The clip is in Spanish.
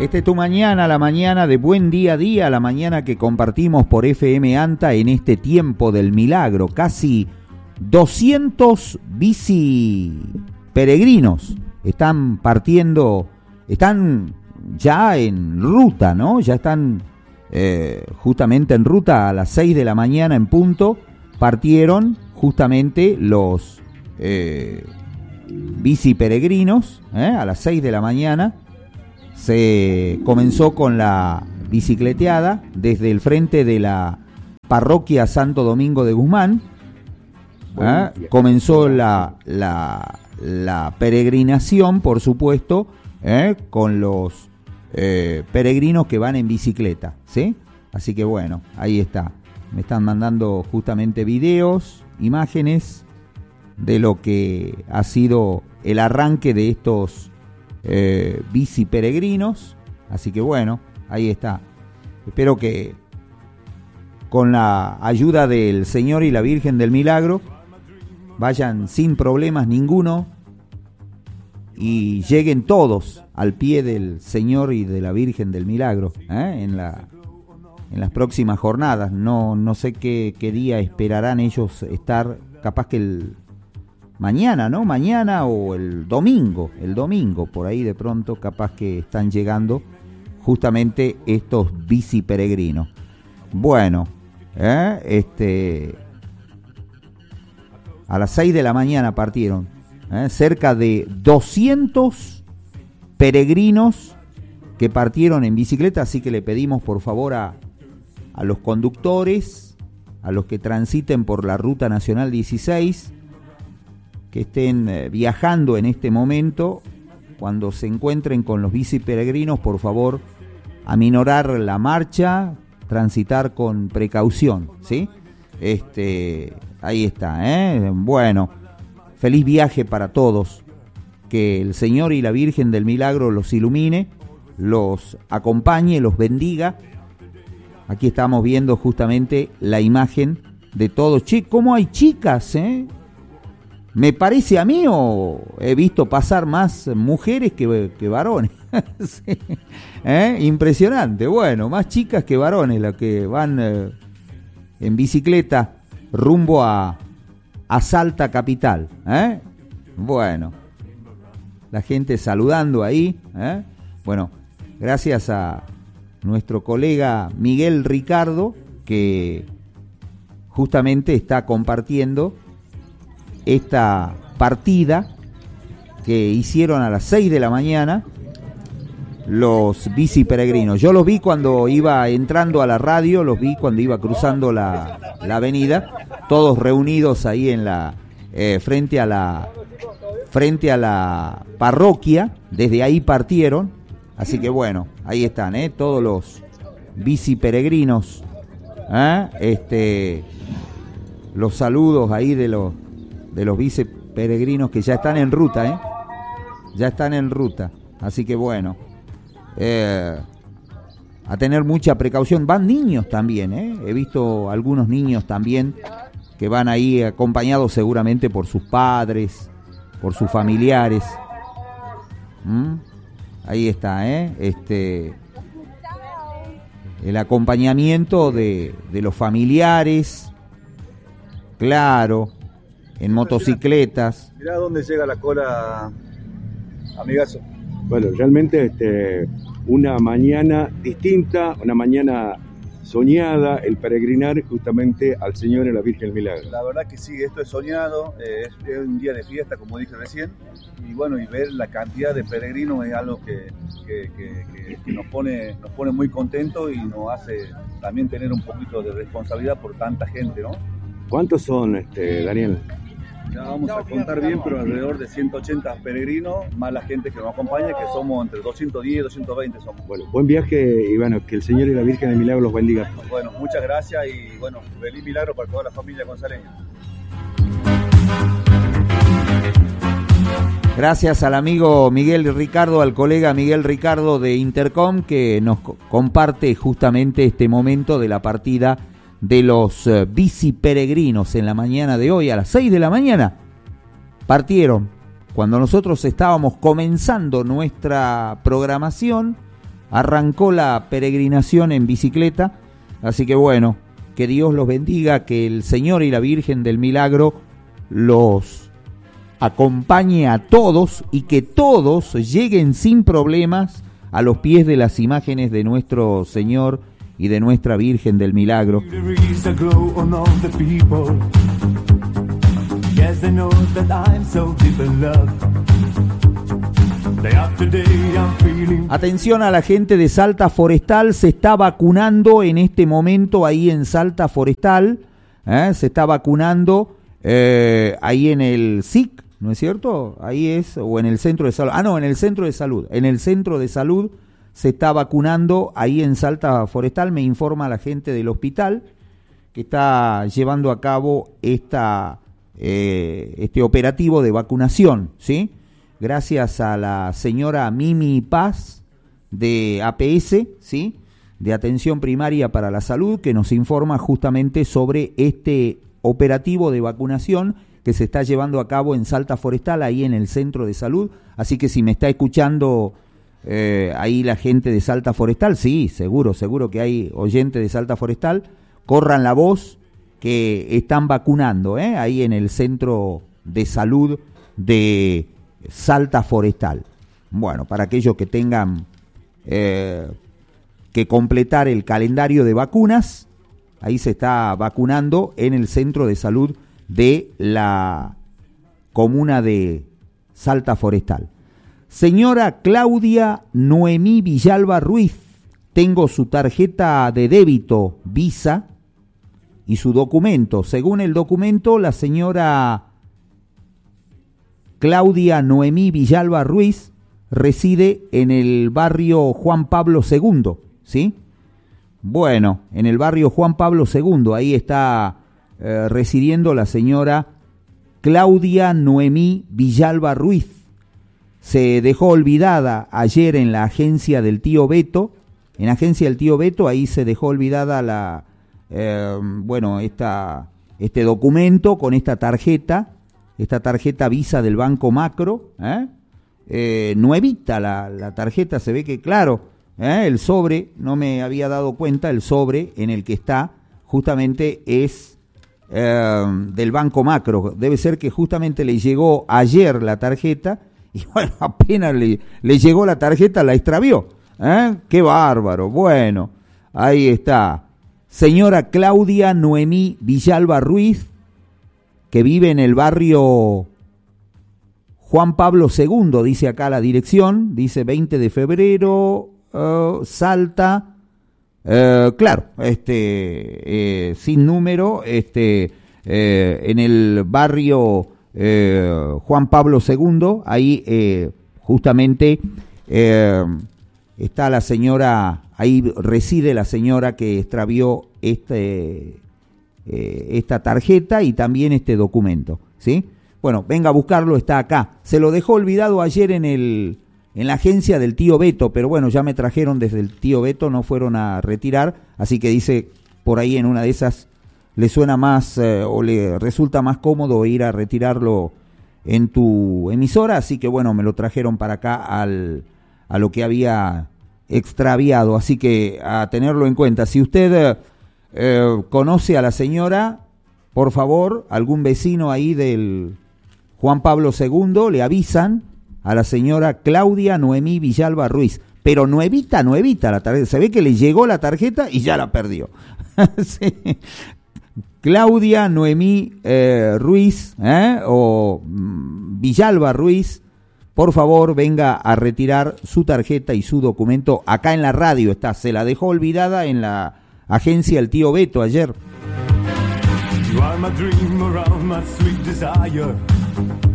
Esta es tu mañana, la mañana de Buen Día a Día, la mañana que compartimos por FM Anta en este tiempo del milagro. Casi 200 bici peregrinos están partiendo, están ya en ruta, ¿no? Ya están justamente en ruta a las 6 de la mañana en punto. Partieron justamente los bici peregrinos a las 6 de la mañana. Se comenzó con la bicicleteada desde el frente de la parroquia Santo Domingo de Guzmán. Comenzó la peregrinación, por supuesto, con los peregrinos que van en bicicleta, ¿sí? Así que bueno, ahí está. Me están mandando justamente videos, imágenes de lo que ha sido el arranque de estos bici peregrinos. Así que bueno, ahí está. Espero que con la ayuda del Señor y la Virgen del Milagro vayan sin problemas ninguno y lleguen todos al pie del Señor y de la Virgen del Milagro en las próximas jornadas. No sé qué día esperarán ellos estar, capaz que el mañana, ¿no? Mañana o el domingo, por ahí de pronto capaz que están llegando justamente estos bici peregrinos. Bueno, a las 6 de la mañana partieron, cerca de 200 peregrinos que partieron en bicicleta, así que le pedimos por favor a los conductores, a los que transiten por la Ruta Nacional 16, que estén viajando en este momento, cuando se encuentren con los bici peregrinos, por favor, aminorar la marcha, transitar con precaución, ¿sí? Ahí está, Bueno, feliz viaje para todos, que el Señor y la Virgen del Milagro los ilumine, los acompañe, los bendiga. Aquí estamos viendo justamente la imagen de todos. Che, ¿cómo hay chicas, ¿Me parece a mí o he visto pasar más mujeres que varones? Sí. Impresionante. Bueno, más chicas que varones las que van en bicicleta rumbo a Salta capital. Bueno, la gente saludando ahí. Bueno, gracias a nuestro colega Miguel Ricardo, que justamente está compartiendo esta partida que hicieron a las 6 de la mañana los bici peregrinos. Yo los vi cuando iba entrando a la radio, los vi cuando iba cruzando la avenida, todos reunidos ahí en la frente a la parroquia. Desde ahí partieron, así que bueno, ahí están, todos los bici peregrinos, los saludos ahí de los bici peregrinos que ya están en ruta, ya están en ruta, así que bueno, a tener mucha precaución. Van niños también, he visto algunos niños también que van ahí acompañados seguramente por sus padres, por sus familiares. Ahí está, el acompañamiento de los familiares, claro, en motocicletas. Mirá dónde llega la cola, amigazo. Bueno, realmente una mañana distinta, una mañana soñada, el peregrinar justamente al Señor y a la Virgen del Milagro. La verdad que sí, esto es soñado, es un día de fiesta, como dije recién, y bueno, y ver la cantidad de peregrinos es algo que nos pone muy contentos y nos hace también tener un poquito de responsabilidad por tanta gente, ¿no? ¿Cuántos son, Daniel? Ya vamos a contar bien, pero alrededor de 180 peregrinos, más la gente que nos acompaña, que somos entre 210 y 220 somos. Bueno, buen viaje y bueno, que el Señor y la Virgen del Milagro los bendiga. Bueno, muchas gracias y bueno, feliz milagro para toda la familia gonzaleña. Gracias al amigo Miguel Ricardo, al colega Miguel Ricardo de Intercom, que nos comparte justamente este momento de la partida de los bici peregrinos en la mañana de hoy. A las 6 de la mañana partieron, cuando nosotros estábamos comenzando nuestra programación, arrancó la peregrinación en bicicleta, así que bueno, que Dios los bendiga, que el Señor y la Virgen del Milagro los acompañe a todos y que todos lleguen sin problemas a los pies de las imágenes de nuestro Señor y de nuestra Virgen del Milagro. Atención a la gente de Salta Forestal, se está vacunando en este momento ahí en Salta Forestal, se está vacunando ahí en el SIC, ¿no es cierto? Ahí es, o en el centro de salud, en el centro de salud, se está vacunando ahí en Salta Forestal, me informa la gente del hospital que está llevando a cabo este operativo de vacunación, ¿sí? Gracias a la señora Mimi Paz de APS, ¿sí? De Atención Primaria para la Salud, que nos informa justamente sobre este operativo de vacunación que se está llevando a cabo en Salta Forestal, ahí en el centro de salud. Así que si me está escuchando ahí la gente de Salta Forestal, sí, seguro que hay oyentes de Salta Forestal, corran la voz que están vacunando ahí en el centro de salud de Salta Forestal. Bueno, para aquellos que tengan que completar el calendario de vacunas, ahí se está vacunando en el centro de salud de la comuna de Salta Forestal. Señora Claudia Noemí Villalba Ruiz, tengo su tarjeta de débito Visa y su documento. Según el documento, la señora Claudia Noemí Villalba Ruiz reside en el barrio Juan Pablo II, ¿sí? Bueno, en el barrio Juan Pablo II, ahí está residiendo la señora Claudia Noemí Villalba Ruiz. Se dejó olvidada ayer en la agencia del tío Beto. En la agencia del tío Beto, ahí se dejó olvidada este documento con esta tarjeta Visa del Banco Macro, nuevita la tarjeta, se ve que claro, el sobre, no me había dado cuenta, el sobre en el que está justamente es del Banco Macro, debe ser que justamente le llegó ayer la tarjeta y bueno, apenas le llegó la tarjeta la extravió, qué bárbaro. Bueno, ahí está, señora Claudia Noemí Villalba Ruiz, que vive en el barrio Juan Pablo II, dice acá la dirección, dice 20 de febrero, Salta, claro, sin número, en el barrio Juan Pablo II, ahí justamente está la señora, ahí reside la señora que extravió esta tarjeta y también este documento, ¿sí? Bueno, venga a buscarlo, está acá. Se lo dejó olvidado ayer en la agencia del tío Beto, pero bueno, ya me trajeron desde el tío Beto, no fueron a retirar, así que dice, por ahí en una de esas le suena más o le resulta más cómodo ir a retirarlo en tu emisora, así que bueno, me lo trajeron para acá a lo que había extraviado, así que a tenerlo en cuenta. Si usted conoce a la señora, por favor, algún vecino ahí del Juan Pablo II, le avisan a la señora Claudia Noemí Villalba Ruiz, pero nuevita la tarjeta, se ve que le llegó la tarjeta y ya la perdió. Sí. Claudia Noemí Ruiz o Villalba Ruiz, por favor venga a retirar su tarjeta y su documento. Acá en la radio está, se la dejó olvidada en la agencia el tío Beto ayer. You are my dream around my sweet desire.